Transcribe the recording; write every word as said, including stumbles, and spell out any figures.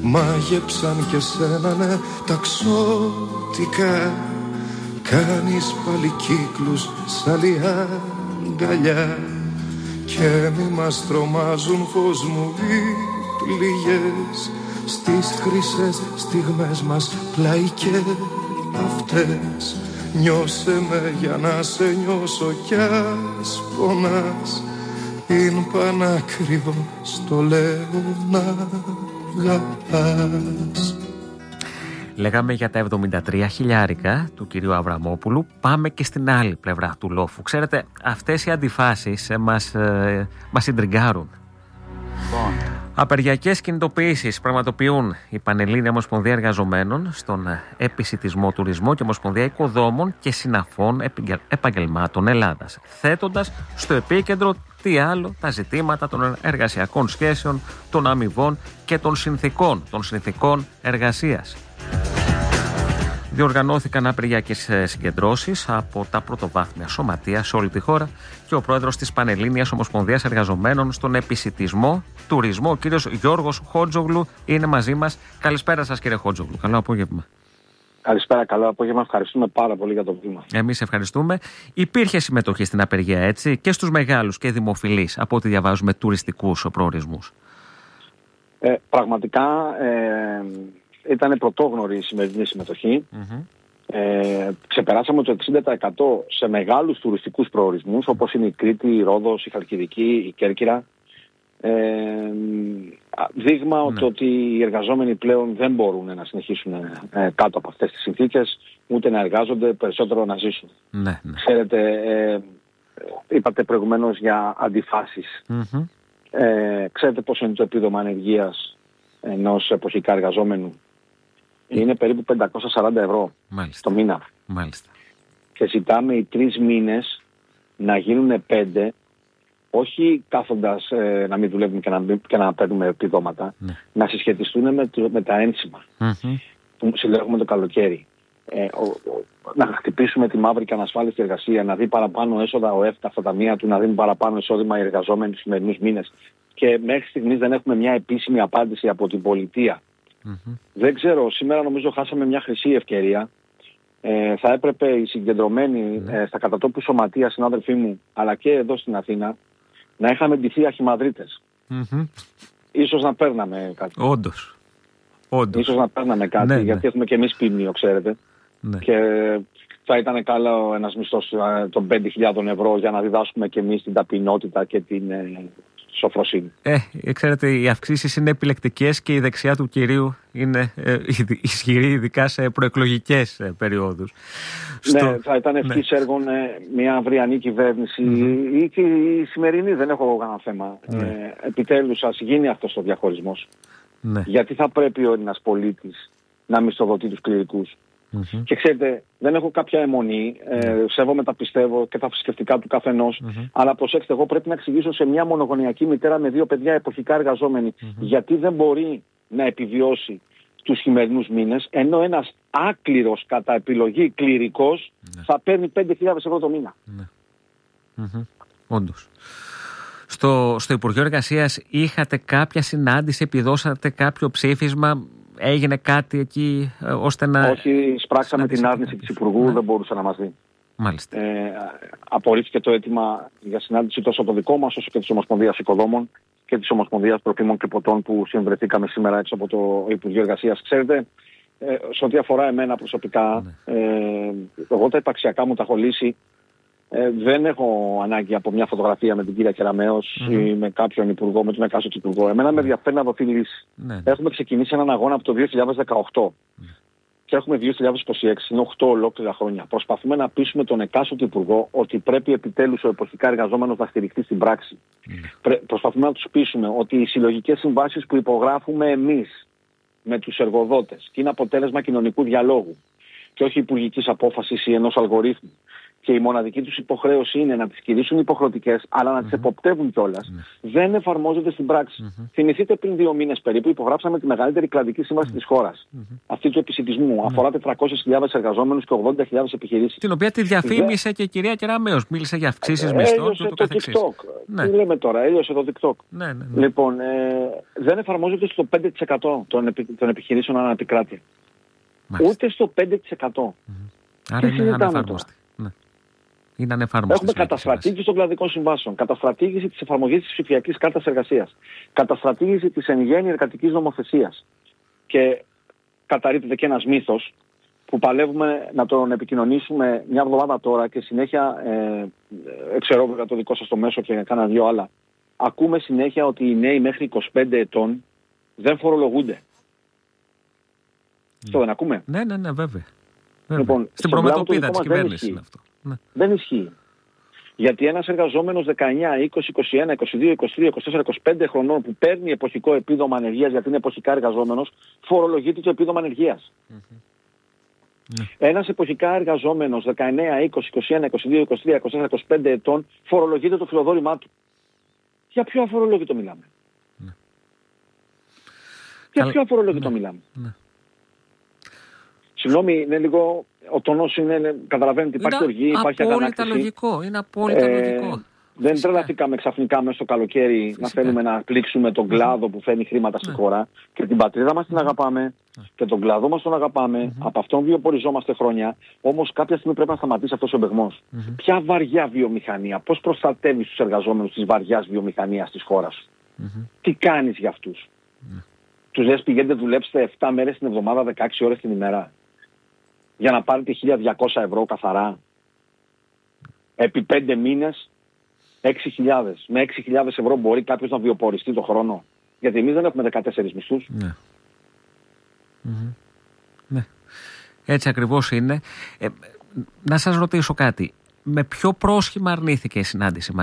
μάγεψαν και σένα, ναι, ταξότικα. Κάνεις πάλι κύκλους σ' άλλη αγκαλιά και μη μας τρομάζουν, φως μου, οι πληγές στις χρυσές στιγμές μας, πλάι και αυτές. Νιώσε με για να σε νιώσω κι ας πονάς. Είναι πανάκριβο, στο λέω να αγαπάς. Λέγαμε για τα εβδομήντα τρία χιλιάρικα του κυρίου Αβραμόπουλου. Πάμε και στην άλλη πλευρά του λόφου. Ξέρετε, αυτές οι αντιφάσεις ε, μας, ε, μας συντριγκάρουν. Oh. Απεργιακές κινητοποιήσεις πραγματοποιούν η Πανελλήνια Ομοσπονδία Εργαζομένων στον επισιτισμό τουρισμό και Ομοσπονδία Οικοδόμων και Συναφών Επαγγελμάτων Ελλάδας, θέτοντας στο επίκεντρο τι άλλο τα ζητήματα των εργασιακών σχέσεων, των αμοιβών και των συνθήκων, των συνθήκων εργασίας. Διοργανώθηκαν απεργιακές συγκεντρώσεις από τα πρωτοβάθμια σωματεία σε όλη τη χώρα και ο πρόεδρος της Πανελλήνιας Ομοσπονδίας Εργαζομένων στον επισιτισμό τουρισμό, ο κύριος Γιώργος Χότζογλου, είναι μαζί μας. Καλησπέρα σας, κύριε Χότζογλου. Καλό απόγευμα. Καλησπέρα, καλό απόγευμα. Ευχαριστούμε πάρα πολύ για το βήμα. Εμείς ευχαριστούμε. Υπήρχε συμμετοχή στην απεργία, έτσι, και στους μεγάλους και δημοφιλείς, από ό,τι διαβάζουμε, τουριστικούς προορισμούς. Ε, πραγματικά ε, ήταν πρωτόγνωρη η σημερινή συμμετοχή. Mm-hmm. Ε, ξεπεράσαμε το εξήντα τοις εκατό σε μεγάλους τουριστικούς προορισμούς, όπως είναι η Κρήτη, η Ρόδος, η Χαλκιδική, η Κέρκυρα. Ε, δείγμα ναι. ότι οι εργαζόμενοι πλέον δεν μπορούν να συνεχίσουν ε, κάτω από αυτές τις συνθήκες, ούτε να εργάζονται, περισσότερο να ζήσουν. Ναι, ναι. Ξέρετε, ε, είπατε προηγουμένως για αντιφάσεις. Mm-hmm. Ε, ξέρετε πόσο είναι το επίδομα ανεργίας ενός εποχικά εργαζόμενου? Είναι περίπου πεντακόσια σαράντα ευρώ Μάλιστα. το μήνα. Μάλιστα. Και ζητάμε οι τρεις μήνες να γίνουν πέντε, όχι κάθοντας ε, να μην δουλεύουμε και να, και να παίρνουμε επιδόματα, ναι. να συσχετιστούν με, με τα ένσημα mm-hmm. που συλλέγουμε το καλοκαίρι. Ε, ο, ο, να χτυπήσουμε τη μαύρη και ανασφάλιστη εργασία, να δει παραπάνω έσοδα ο ΕΦΤΑ στα ταμεία του, να δίνουν παραπάνω εισόδημα οι εργαζόμενοι στους σημερινούς μήνες. Και μέχρι στιγμής δεν έχουμε μια επίσημη απάντηση από την πολιτεία. Mm-hmm. Δεν ξέρω, σήμερα νομίζω χάσαμε μια χρυσή ευκαιρία. Ε, θα έπρεπε οι συγκεντρωμένοι mm-hmm. ε, στα κατατόπου σωματεία, συνάδελφοί μου, αλλά και εδώ στην Αθήνα, να είχαμε ντυθεί αρχιμαδρίτες. Mm-hmm. Ίσως να παίρναμε κάτι. Όντως. Όντως. Ίσως να παίρναμε κάτι, ναι, γιατί ναι. έχουμε και εμείς ποιμνίο, ξέρετε. Ναι. Και θα ήταν καλό ένας μισθός των πέντε χιλιάδες ευρώ για να διδάσκουμε και εμείς την ταπεινότητα και την ε, σοφροσύνη. Ε, ξέρετε, οι αυξήσεις είναι επιλεκτικές και η δεξιά του κυρίου είναι ε, ισχυρή, ειδικά σε προεκλογικές ε, περιόδους. Ναι, Στο... θα ήταν ευχής ναι. έργων ε, μια αυριανή κυβέρνηση mm-hmm. ή και η σημερινή, δεν έχω κανένα θέμα. Ναι. Ε, επιτέλους, ας γίνει αυτός ο διαχωρισμός. Ναι. Γιατί θα πρέπει ο Έλληνας πολίτης να μισθοδοτεί τους κληρικούς? Mm-hmm. Και ξέρετε, δεν έχω κάποια αιμονή, ε, mm-hmm. σέβομαι τα πιστεύω και τα θρησκευτικά του καθενός, mm-hmm. αλλά προσέξτε, εγώ πρέπει να εξηγήσω σε μια μονογονεϊκή μητέρα με δύο παιδιά εποχικά εργαζόμενη mm-hmm. γιατί δεν μπορεί να επιβιώσει τους χειμερινούς μήνες, ενώ ένας άκληρος κατά επιλογή κληρικός mm-hmm. θα παίρνει πέντε χιλιάδες ευρώ το μήνα. Mm-hmm. Mm-hmm. Όντως. Στο, στο Υπουργείο Εργασίας είχατε κάποια συνάντηση, επιδώσατε κάποιο ψήφισμα? Έγινε κάτι εκεί ε, ώστε να... Όχι, σπράξαμε την άρνηση της Υπουργού, ναι. δεν μπορούσε να μας δει. Μάλιστα. Ε, απορρίφθηκε το αίτημα για συνάντηση τόσο το δικό μας όσο και της Ομοσπονδίας Οικοδόμων και της Ομοσπονδίας Τροφίμων και Ποτών που συμβρεθήκαμε σήμερα έξω από το Υπουργείο Εργασίας. Ξέρετε, ε, σε ό,τι αφορά εμένα προσωπικά, ναι. ε, εγώ τα υπαρξιακά μου τα έχω λύσει. Ε, δεν έχω ανάγκη από μια φωτογραφία με την κυρία Κεραμέως mm-hmm. ή με κάποιον υπουργό, με τον εκάστοτε υπουργό. Εμένα mm-hmm. με ενδιαφέρει να δοθεί λύση. Mm-hmm. Έχουμε ξεκινήσει έναν αγώνα από το δύο χιλιάδες δεκαοκτώ mm-hmm. και έχουμε δύο χιλιάδες είκοσι έξι, είναι οκτώ ολόκληρα χρόνια. Προσπαθούμε να πείσουμε τον εκάστοτε υπουργό ότι πρέπει επιτέλους ο εποχικά εργαζόμενος να στηριχθεί στην πράξη. Mm-hmm. Προσπαθούμε να τους πείσουμε ότι οι συλλογικές συμβάσεις που υπογράφουμε εμείς με τους εργοδότες και είναι αποτέλεσμα κοινωνικού διαλόγου και όχι υπουργικής απόφασης ή ενός αλγορίθμου. και η μοναδική τους υποχρέωση είναι να τις κηρύσουν υποχρεωτικές, αλλά να τις mm-hmm. εποπτεύουν κιόλας, mm-hmm. δεν εφαρμόζονται στην πράξη. Mm-hmm. Θυμηθείτε πριν δύο μήνες περίπου υπογράψαμε τη μεγαλύτερη κλαδική σύμβαση mm-hmm. της χώρας. Mm-hmm. Αυτή του επισιτισμού. Mm-hmm. Αφορά τετρακόσιες χιλιάδες εργαζόμενους και ογδόντα χιλιάδες επιχειρήσεις. Την οποία τη διαφήμισε Δε... και η κυρία Κεραμέως. Μίλησε για αυξήσεις ε, μισθών του το TikTok. Ναι. Τι λέμε τώρα, έλειωσε το TikTok. Ναι, ναι, ναι. Λοιπόν, ε, δεν εφαρμόζονται στο πέντε τοις εκατό των, επι... των επιχειρήσεων ανά επικράτεια. Ούτε στο πέντε τοις εκατό. Mm-hmm. Άρα είναι ανεφάρμοστη. Είναι ανεφάρμοστη. Έχουμε καταστρατήγηση των κλαδικών συμβάσεων, καταστρατήγηση της εφαρμογής της ψηφιακής κάρτας εργασίας, καταστρατήγηση της εν γέννη εργατικής νομοθεσίας. Και καταρρίπτεται και ένας μύθος που παλεύουμε να τον επικοινωνήσουμε μια εβδομάδα τώρα και συνέχεια, ε, εξαιρώ το δικό σας το μέσο και κάνα δυο άλλα, ακούμε συνέχεια ότι οι νέοι μέχρι είκοσι πέντε ετών δεν φορολογούνται. Αυτό δεν ακούμε? Ναι, ναι, ναι, βέβαια. Λοιπόν, στην προμετωπίδα της κυβέρνησης είναι αυτό. Ναι. Δεν ισχύει. Γιατί ένας εργαζόμενος δεκαεννιά, είκοσι, είκοσι ένα, είκοσι δύο, είκοσι τρία, είκοσι τέσσερα, είκοσι πέντε χρονών που παίρνει εποχικό επίδομα ανεργίας γιατί είναι εποχικά εργαζόμενος, φορολογείται το επίδομα ανεργίας. Mm-hmm. Mm. Ένας εποχικά εργαζόμενος δεκαεννιά, είκοσι, είκοσι ένα, είκοσι δύο, είκοσι τρία, είκοσι τέσσερα, είκοσι πέντε ετών φορολογείται το φιλοδόρημά του. Για ποιο αφορολόγητο μιλάμε? Mm. Για ποιο αφορολόγητο mm. μιλάμε? Mm. Συγγνώμη, είναι λίγο, ο τόνος είναι, καταλαβαίνετε, υπάρχει οργή, υπάρχει αγανάκτηση. Είναι απόλυτα λογικό, είναι απόλυτα ε, λογικό. Δεν τρελαθήκαμε ξαφνικά μέσα στο καλοκαίρι Φυσικά. να θέλουμε να πλήξουμε τον κλάδο που φέρνει χρήματα στη χώρα και την πατρίδα μας την αγαπάμε και τον κλάδο μας τον αγαπάμε, από αυτόν βιοποριζόμαστε χρόνια, όμως κάποια στιγμή πρέπει να σταματήσει αυτός ο εμπεγμός. Ποια βαριά βιομηχανία, πώς προστατεύεις τους εργαζόμενους της βαριάς βιομηχανίας της χώρας? Τι κάνεις για αυτούς? Τους λες πηγαίνετε δουλέψτε επτά μέρες την εβδομάδα, δεκαέξι ώρες την ημέρα, για να πάρετε χίλια διακόσια ευρώ καθαρά. Επί πέντε μήνες, έξι χιλιάδες. Με έξι χιλιάδες ευρώ μπορεί κάποιος να βιοποριστεί το χρόνο. Γιατί εμείς δεν έχουμε δεκατέσσερις μισθούς. Ναι. Mm-hmm. Ναι. Έτσι ακριβώς είναι. Ε, να σας ρωτήσω κάτι. Με ποιο πρόσχημα αρνήθηκε η συνάντηση μας?